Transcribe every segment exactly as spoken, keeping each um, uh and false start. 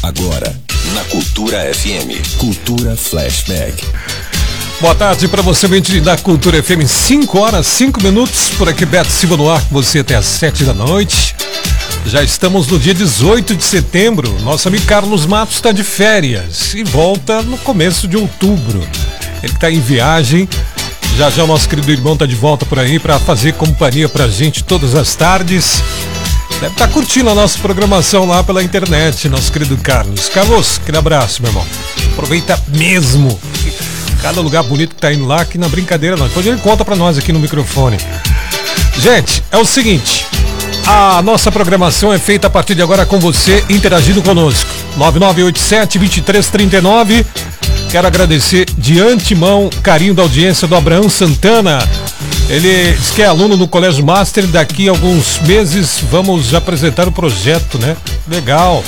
Agora, na Cultura F M, Cultura Flashback. Boa tarde para você, ouvinte da Cultura F M, cinco horas, cinco minutos, por aqui Beto Silva no ar com você até às sete da noite. Já estamos no dia dezoito de setembro, nosso amigo Carlos Matos está de férias e volta no começo de outubro. Ele está em viagem, já já o nosso querido irmão está de volta por aí para fazer companhia pra gente todas as tardes. Deve estar tá curtindo a nossa programação lá pela internet, nosso querido Carlos. Carlos, aquele abraço, meu irmão. Aproveita mesmo cada lugar bonito que tá indo lá, que na brincadeira não. Depois ele conta pra nós aqui no microfone. Gente, é o seguinte, a nossa programação é feita a partir de agora com você interagindo conosco. nove nove oito sete, dois três três nove. Quero agradecer de antemão o carinho da audiência do Abraão Santana. Ele diz que é aluno no Colégio Master. Daqui a alguns meses vamos apresentar o projeto, né? Legal.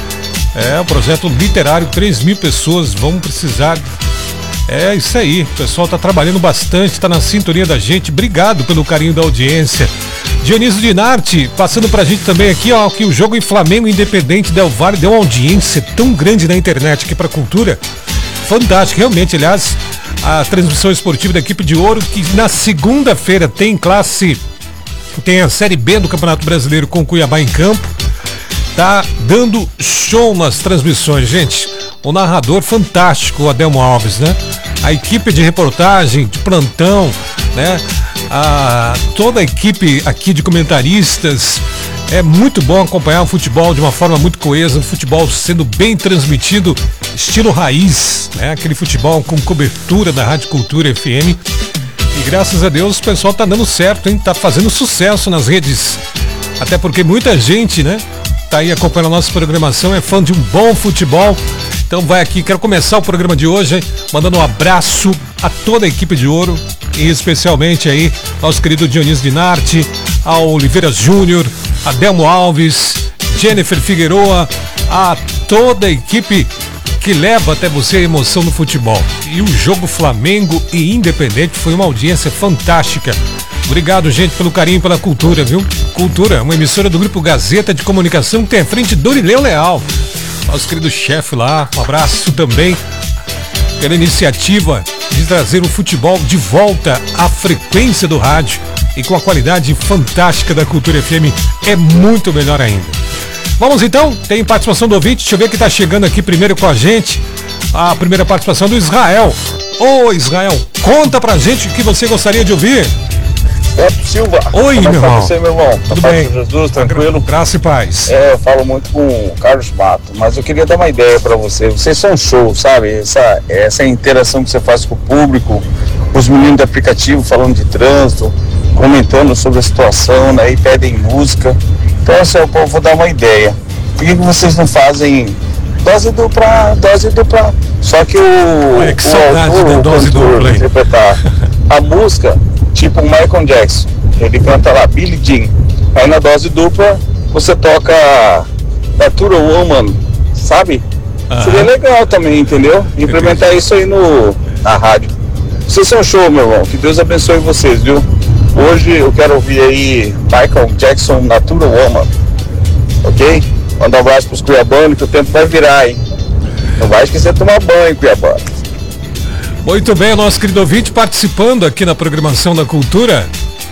É, um projeto literário, três mil pessoas vão precisar. É isso aí, o pessoal tá trabalhando bastante, tá na sintonia da gente. Obrigado pelo carinho da audiência. Dionísio Dinarte, passando pra gente também aqui, ó, que o jogo em Flamengo Independente Del Valle deu uma audiência tão grande na internet aqui pra cultura. Fantástico, realmente, aliás, a transmissão esportiva da equipe de Ouro, que na segunda-feira tem classe, tem a Série B do Campeonato Brasileiro com Cuiabá em campo, tá dando show nas transmissões, gente. O narrador fantástico, o Adelmo Alves, né? A equipe de reportagem, de plantão, né? A, toda a equipe aqui de comentaristas. É muito bom acompanhar o futebol de uma forma muito coesa, o futebol sendo bem transmitido, estilo raiz, né? Aquele futebol com cobertura da Rádio Cultura F M. E graças a Deus o pessoal tá dando certo, hein? Tá fazendo sucesso nas redes. Até porque muita gente, né? Tá aí acompanhando a nossa programação, é fã de um bom futebol. Então vai aqui, quero começar o programa de hoje, hein? Mandando um abraço a toda a equipe de Ouro, e especialmente aí nosso querido Dionísio Dinarte, ao Oliveira Júnior, Adelmo Alves, Jennifer Figueroa, a toda a equipe que leva até você a emoção no futebol. E o jogo Flamengo e Independente foi uma audiência fantástica. Obrigado, gente, pelo carinho e pela cultura, viu? Cultura, uma emissora do Grupo Gazeta de Comunicação que tem à frente Dorileu Leal. Nosso querido chefe lá, um abraço também pela iniciativa de trazer o futebol de volta à frequência do rádio e com a qualidade fantástica da Cultura F M, é muito melhor ainda. Vamos então, tem participação do ouvinte, deixa eu ver quem tá chegando aqui primeiro com a gente. A primeira participação do Israel. Ô Israel, conta pra gente o que você gostaria de ouvir. Beto Silva. Oi, meu irmão. Você, meu irmão. Tudo bem? Jesus, tranquilo? Graça e paz. É, eu falo muito com o Carlos Mato, mas eu queria dar uma ideia pra você. Vocês são show, sabe? Essa, essa interação que você faz com o público, os meninos do aplicativo falando de trânsito, comentando sobre a situação, né? E pedem música. Então, assim, eu vou dar uma ideia. Por que, que vocês não fazem dose dupla, dose dupla? Só que o, Olha, que o saudade autor, da o dose cantor, dupla, hein? interpretar a música, tipo o Michael Jackson, ele canta lá Billie Jean, aí na dose dupla você toca Natura Woman, sabe? Uhum. Seria legal também, entendeu? Implementar Entendi. Isso aí no, na rádio. Vocês são show, meu irmão, que Deus abençoe vocês, viu? Hoje eu quero ouvir aí Michael Jackson, Natura Woman, ok? Manda um abraço pros cuiabanos que o tempo vai virar, hein? Não vai esquecer de tomar banho, Cuiabá. Muito bem, o nosso querido ouvinte participando aqui na programação da Cultura.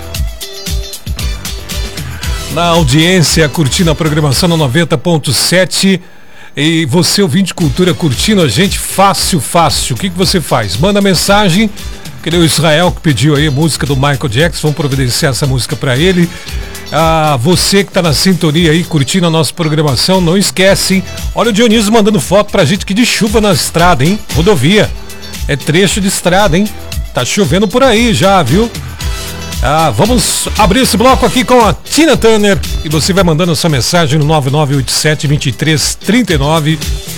Na audiência, curtindo a programação no noventa ponto sete. E você, ouvinte Cultura, curtindo a gente fácil, fácil. O que, que você faz? Manda mensagem, que nem o Israel que pediu aí a música do Michael Jackson. Vamos providenciar essa música para ele. Ah, você que tá na sintonia aí, curtindo a nossa programação, não esquece, hein? Olha o Dionísio mandando foto pra gente aqui de chuva na estrada, hein? Rodovia. É trecho de estrada, hein? Tá chovendo por aí já, viu? Ah, vamos abrir esse bloco aqui com a Tina Turner e você vai mandando a sua mensagem no nove nove oito sete, dois três três nove.